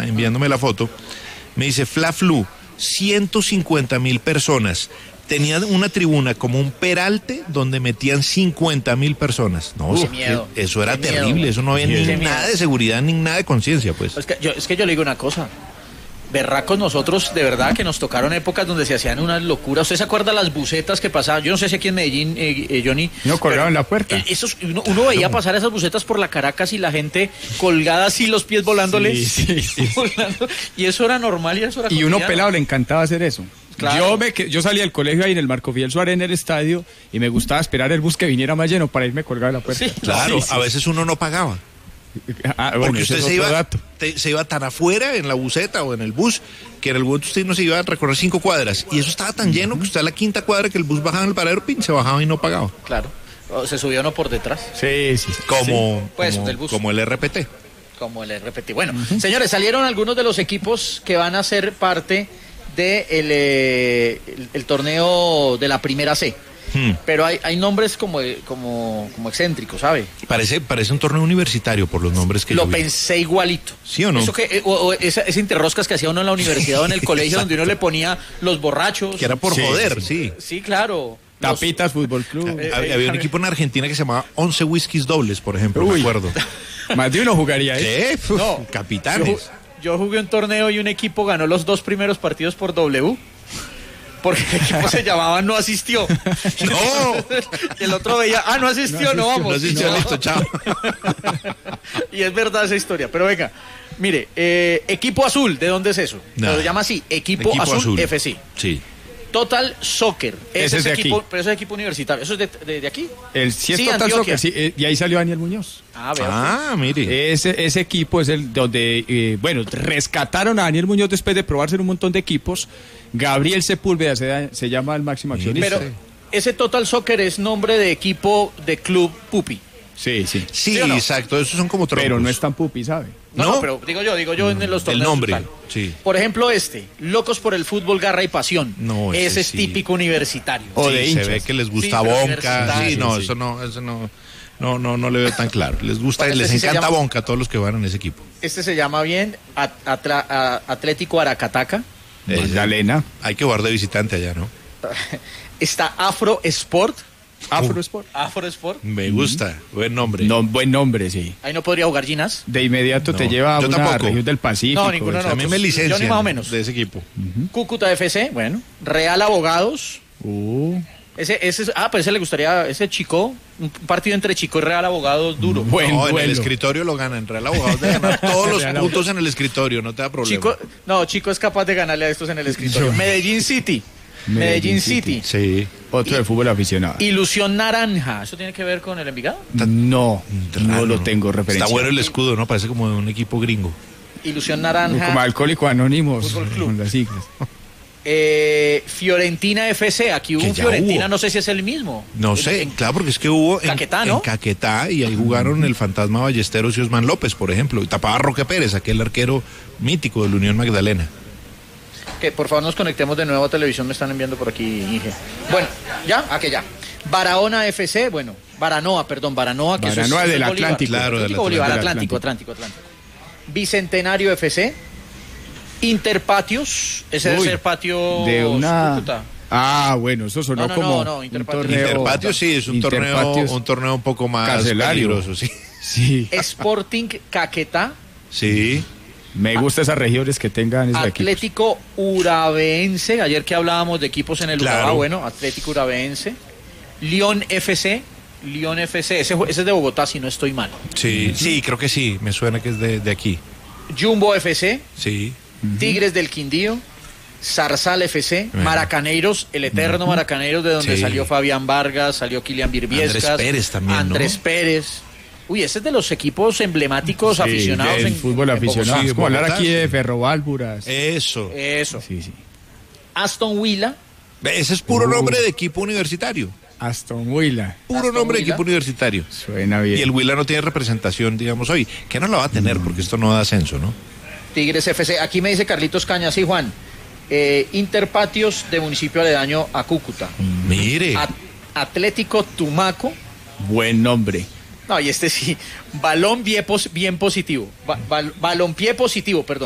enviándome la foto, me dice Fla Flu, 150.000 personas. Tenían una tribuna como un peralte donde metían 50.000 personas. No, qué miedo. Eso era Qué terrible, miedo. eso no había ni nada de seguridad ni nada de conciencia, pues. Es que yo le digo una cosa. Berracos nosotros, de verdad, que nos tocaron épocas donde se hacían unas locuras. ¿Usted se acuerda las bucetas que pasaban? Yo no sé si aquí en Medellín, Johnny. No, colgaban la puerta. Uno veía pasar esas bucetas por la Caracas y la gente colgada así, los pies volándole. Sí. Volando, y eso era normal y eso era Y uno cotidiano. pelado le encantaba hacer eso. Claro. Yo salía del colegio ahí en el Marco Fiel Suárez en el estadio y me gustaba esperar el bus que viniera más lleno para irme colgado de la puerta. Sí, Claro, Sí. a veces uno no pagaba. Bueno, Porque ese usted es otro dato. se iba tan afuera en la buseta o en el bus, que en el bus usted no se iba a recorrer 5 cuadras. Y eso estaba tan lleno que usted a la quinta cuadra que el bus bajaba en el paradero, se bajaba y no pagaba. Claro. O se subió uno por detrás, Sí. Como, Pues, como, del bus. como el RPT. como el RPT. Bueno, señores, salieron algunos de los equipos que van a ser parte de el torneo de la primera C. Pero hay nombres como excéntricos, ¿sabe? Parece un torneo universitario por los nombres que Lo yo vi. pensé igualito. ¿Sí o no? Eso ese interroscas que hacía uno en la universidad o en el colegio donde uno le ponía los borrachos. Que era por Sí, joder, sí. Sí, claro. Tapitas Fútbol Club. Había un equipo en Argentina que se llamaba 11 Whiskies Dobles, por ejemplo, me acuerdo. Más de uno jugaría ahí. No, capitanes. Yo jugué un torneo y un equipo ganó los 2 primeros partidos por W. Porque el equipo se llamaba No Asistió. No. Y el otro veía, no asistió, no vamos. No asistió, listo, chao. Y es verdad esa historia. Pero venga, mire, Equipo Azul, ¿de dónde es eso? Nada. Lo llama así, Equipo Azul FC. Sí. Total Soccer. Ese es de equipo, aquí. pero ese es equipo universitario. ¿Eso es de aquí? Sí, es Sí, Total Antioquia. Soccer, sí, y ahí salió Daniel Muñoz. Mire. Ese equipo es el donde, rescataron a Daniel Muñoz después de probarse en un montón de equipos. Gabriel Sepúlveda se llama el máximo accionista. Pero ese Total Soccer es nombre de equipo de club Pupi. Sí. Sí, ¿Sí o no? exacto, esos son como troncos. Pero no es tan pupi, ¿sabe? No, pero digo yo en los torneos. El nombre, total. sí. Por ejemplo, Locos por el Fútbol, Garra y Pasión. No, ese es sí. típico universitario. O Sí, de se hinchas. ve que les gusta Sí, pero Bonca. universitario. Sí, no, Sí. eso no le veo tan claro. Les gusta, Bueno, les sí se encanta llama- Bonca a todos los que van en ese equipo. Este se llama bien Atlético Aracataca. Magdalena. Hay que jugar de visitante allá, ¿no? Está Afro Sport. Afro Sport. Afro Sport. Me gusta, buen nombre. No, buen nombre, sí. Ahí no podría jugar Ginas. De inmediato No, te lleva a yo una tampoco. región del Pacífico. No, ninguno, no. A mí me Yo licencian ni más o menos. de ese equipo. Cúcuta FC, bueno. Real Abogados. Ese le gustaría, ese Chico, un partido entre Chico y Real Abogados duro. Buen No, en el duelo. escritorio lo ganan. Real Abogados de ganar todos los Real puntos en el escritorio, no te da problema. Chico es capaz de ganarle a estos en el escritorio. Medellín City. Medellín City. Sí. Otro de fútbol aficionado. Ilusión Naranja. ¿Eso tiene que ver con el Envigado? No Raro, lo tengo referencia. Está bueno el escudo, ¿no? Parece como de un equipo gringo. Ilusión Naranja. Como Alcohólicos Anónimos. Fútbol Club. Con las siglas. Fiorentina FC. Aquí hubo Que un ya Fiorentina, hubo. no sé si es el mismo. No sé, claro, porque es que hubo Caquetá, ¿no? en Caquetá y ahí jugaron el Fantasma Ballesteros y Osman López, por ejemplo, y tapaba a Roque Pérez, aquel arquero mítico de la Unión Magdalena. Que por favor nos conectemos de nuevo a televisión, me están enviando por aquí, Inge. Bueno, ¿ya? Que ya. Barahona FC, Baranoa, que Baranoa eso es del Bolívar. Atlántico. Claro, del Atlético Bolívar, Atlántico. Atlántico. Bicentenario FC. Interpatios, ese debe Uy, ser patio de una... Cúcuta. Bueno, eso sonó No, como no, un Interpatio. torneo... Interpatio sí, es un torneo un poco más carcelario. peligroso, sí. Sí, Sporting Caquetá. Sí. me gusta esas regiones que tengan esos equipos. Atlético Urabense, ayer que hablábamos de equipos en el Claro. Urabá, Atlético Urabense. León FC, ese es de Bogotá, si no estoy mal. Sí, creo que sí, me suena que es de aquí. Jumbo FC, Sí. Tigres del Quindío, Zarzal FC, Bueno. Maracaneiros, el eterno Maracaneiros de donde Sí. salió Fabián Vargas, salió Kilian Birbiescas. Andrés Pérez también, ¿no? Andrés Pérez. Uy, ese es de los equipos emblemáticos aficionados del en fútbol en aficionado. Sí, Es como hablar Bogotá, aquí de sí. Ferroválvulas. Eso. Eso. Sí. Aston Villa, Ese es puro nombre de equipo universitario. Aston Villa. Puro Aston nombre de Villa. equipo universitario. Suena bien. Y el Huila no tiene representación, digamos, hoy. Que no la va a tener porque esto no da ascenso, ¿no? Tigres FC. Aquí me dice Carlitos Cañas, sí, Juan. Interpatios de municipio aledaño a Cúcuta. Mire. Atlético Tumaco. Buen nombre. No, y este sí. Balón bien positivo. Balompié positivo, perdón.